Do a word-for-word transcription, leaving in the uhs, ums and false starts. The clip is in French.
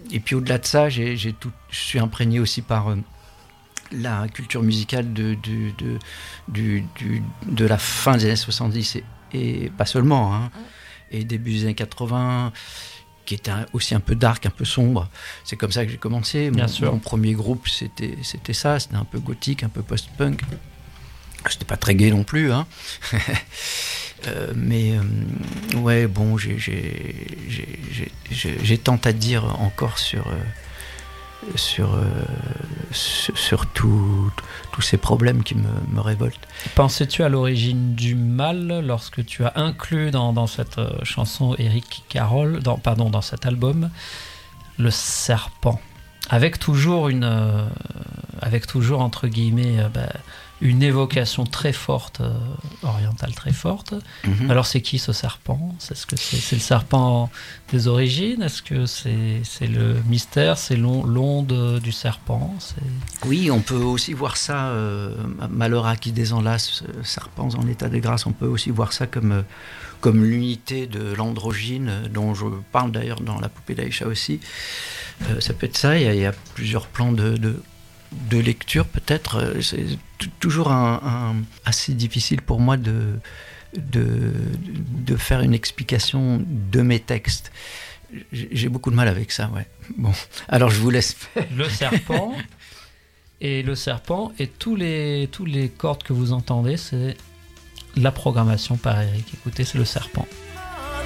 et puis au-delà de ça, j'ai, j'ai tout, je suis imprégné aussi par euh, la culture musicale de, de, de, du, du, de la fin des années soixante-dix, et, et pas seulement, hein, et début des années quatre-vingts, qui était aussi un peu dark, un peu sombre. C'est comme ça que j'ai commencé. Mon, mon premier groupe, c'était, c'était ça, c'était un peu gothique, un peu post-punk. C'était pas très gai non plus, hein. euh, mais euh, ouais, bon, j'ai, j'ai, j'ai, j'ai, j'ai, j'ai tant à dire encore sur, euh, sur, euh, sur, sur tout, tous ces problèmes qui me, me révoltent. Pensais-tu à l'origine du mal lorsque tu as inclus dans, dans cette euh, chanson Éric Carroll, dans, pardon, dans cet album, le serpent, avec toujours une, euh, avec toujours entre guillemets, euh, bah, une évocation très forte, euh, orientale très forte. Mm-hmm. Alors c'est qui ce serpent ? Est-ce que c'est, c'est le serpent des origines ? Est-ce que c'est, c'est le mystère ? C'est l'onde du serpent ? C'est... Oui, on peut aussi voir ça, euh, malheur à qui désenlace, serpents en état de grâce, on peut aussi voir ça comme, euh, comme l'unité de l'androgyne, dont je parle d'ailleurs dans La poupée d'Aïcha aussi. Euh, ça peut être ça, il y a, il y a plusieurs plans de... de de lecture peut-être, c'est t- toujours un, un, assez difficile pour moi de, de, de faire une explication de mes textes. J'ai beaucoup de mal avec ça, ouais. Bon, alors je vous laisse faire. Le serpent, et le serpent, et tous les, tous les cordes que vous entendez, c'est la programmation par Éric. Écoutez, c'est le serpent.